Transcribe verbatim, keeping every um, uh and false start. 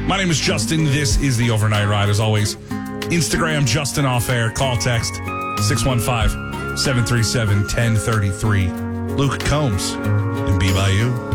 My name is Justin. This is the Overnight Ride. As always, Instagram, Justin Off Air. Call, text, six one five, seven three seven, one zero three three. Luke Combs and Be By You.